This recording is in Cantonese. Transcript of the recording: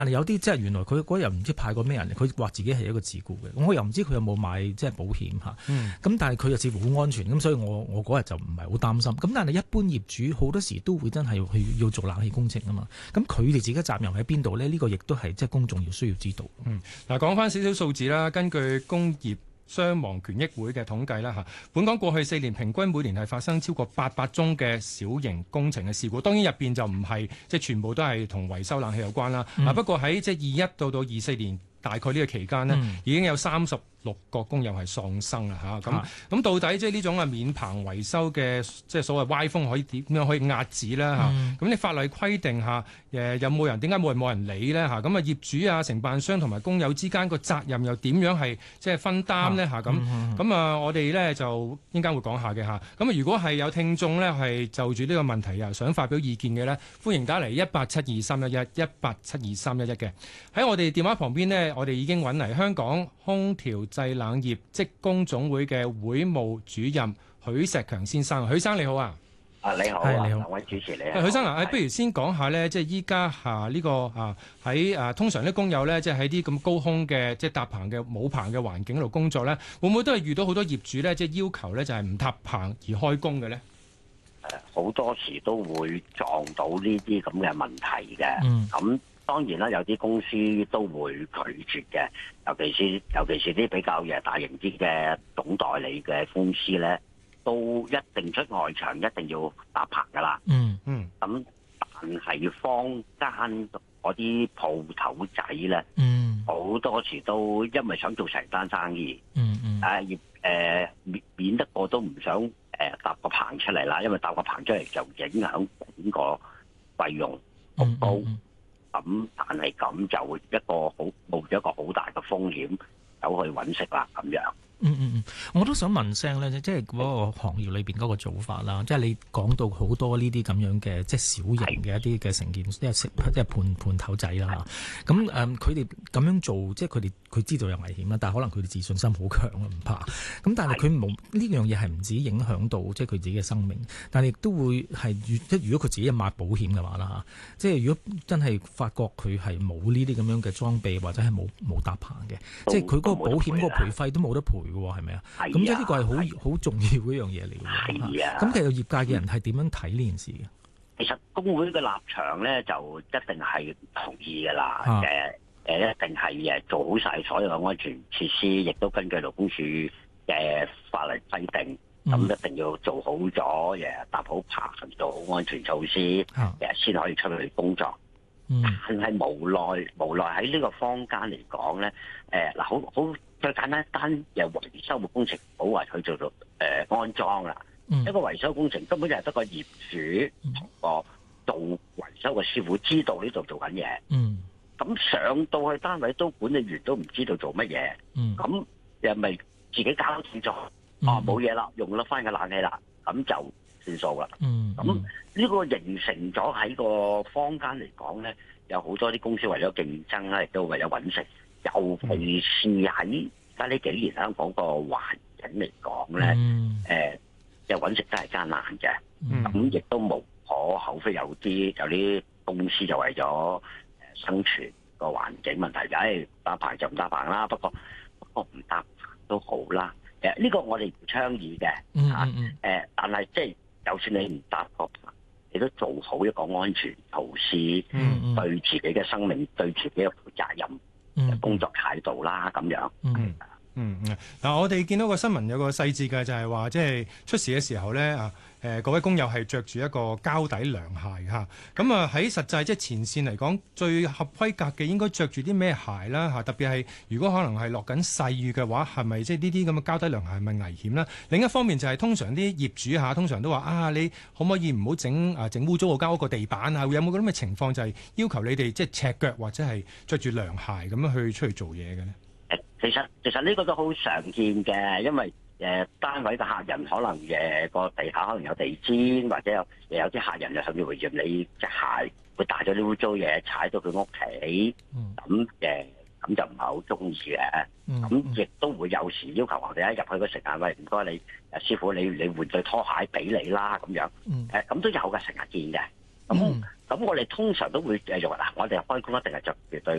但係有啲即係原來佢嗰日唔知派過咩人，佢話自己係一個自僱嘅，我又唔知佢有冇買即係保險嚇。咁但係佢又似乎好安全，咁所以我嗰日就唔係好擔心。咁但係一般業主好多時都會真係要做冷氣工程啊嘛。咁佢哋自己責任喺邊度呢？呢個亦都係即係公眾要需要知道。 嗱，講翻少少數字啦，根據工業傷亡權益會嘅統計啦嚇，本港過去4年平均每年係發生超過800宗嘅小型工程嘅事故，當然入邊就唔係即係全部都係同維修冷氣有關啦。不過喺即係21到24年大概呢個期間呢，已經有36個工友係喪生啦嚇。咁到底即係呢種免棚維修嘅即係所謂歪風可以點樣可以遏止啦嚇？咁你法例規定下有冇人，點解冇人理呢嚇？咁啊業主啊承辦商同埋工友之間個責任又點樣係即係分擔呢嚇？咁啊我哋呢就應該會講下嘅嚇。咁如果係有聽眾呢係就住呢個問題想發表意見嘅呢，歡迎打嚟1872311嘅。喺我哋電話旁邊呢，我哋已經揾嚟香港空調製冷業職工總會嘅會務主任許石強先生。許生你好啊！ 你好啊，兩位主持你好。 許生不如先講下呢，即係依家呢個喺通常啲工友呢，即係喺啲咁高空嘅即係搭棚嘅冇棚嘅環境度工作呢，會唔會都係遇到好多業主呢，即係要求呢，就係唔搭棚而開工嘅呢？ 好多時都會撞到呢啲咁嘅問題嘅。咁當然啦，有啲公司都會拒絕嘅，尤其是啲比較大型啲嘅總代理嘅公司咧，都一定出外場，一定要搭棚噶啦。咁但係坊間嗰啲鋪頭仔咧，好多時都因為想做成單生意，免得過都唔想搭個棚出嚟啦，因為搭個棚出嚟就影響整個費用好高。咁但係咁就冒咗一個好大嘅風險，走去揾食啦咁樣。 我都想問聲咧，即係嗰個行業裏邊嗰個做法啦，即係你講到好多呢啲咁樣嘅即係小型嘅一啲嘅成件，即係盤頭仔啦。咁佢哋咁樣做，即係佢知道有危險啦，但係可能佢哋自信心好強啊，唔怕。咁但係佢冇呢樣嘢係唔止影響到即係佢自己嘅生命，但係亦都會係即係如果佢自己買保險嘅話啦嚇，即係如果真係發覺佢係冇呢啲咁樣嘅裝備或者係冇搭棚嘅，即係佢嗰個保險嗰個賠費都冇得賠。係咪啊？咁即係呢個係好重要嘅一樣嘢嚟嘅。係啊。咁其實業界嘅人係點樣睇呢件事嘅？ 其實工會嘅立場咧，就一定係同意㗎啦。一定係做好晒所有嘅安全設施，亦都根據勞工處嘅法例規定，咁一定要做好咗，搭好棚，做好安全措施，先可以出去工作。但係無奈喺呢個坊間嚟講咧，好。最簡單由維修嘅工程，唔好話佢做到安裝啦。一個維修工程根本就係得個業主同個做維修嘅師傅知道呢度做緊嘢。咁上到去單位都管理員都唔知道做乜嘢。咁又咪自己搞清楚？冇嘢啦，用得翻嘅冷氣啦，咁就算數啦。咁呢個形成咗喺個坊間嚟講咧，有好多啲公司為咗競爭咧，亦都為咗揾食。尤其是喺而家呢幾年香港個環境嚟講咧，即係揾食都係艱難嘅。咁亦都無可厚非，有啲公司就為咗生存個環境問題，就搭棚就唔搭棚啦。不過唔搭棚都好啦。呢個我哋唔倡議嘅。但係即係就算你唔搭個棚，你都做好一個安全措施，對自己嘅生命、對自己嘅負責任。工作態度啦，咁樣。 嗱，我哋見到個新聞有個細節嘅，就係話即係出事嘅時候咧各位工友係着住一個膠底涼鞋嚇。咁喺實際即係前線嚟講，最合規格嘅應該着住啲咩鞋啦嚇？特別係如果可能係落緊細雨嘅話，係咪即係呢啲咁嘅膠底涼鞋係咪危險啦？另一方面就係通常啲業主通常都話你可唔可以唔好整污糟個間屋個地板啊？會有冇咁嘅情況，就係要求你哋即係赤腳或者係着住涼鞋咁樣去出去做嘢嘅咧？ 其實呢個都好常見嘅，因為單位嘅客人可能個地下可能有地氈，或者有啲客人就甚至會嫌你隻鞋會帶咗啲污糟嘢踩到佢屋企，咁就唔係好中意嘅。咁亦都會有時要求我哋一入去個食晏，喂，唔該你師傅你換對拖鞋俾你啦咁樣。咁都有嘅，成日見嘅。 咁我哋通常都會用嗱，我哋開工一定係着絕對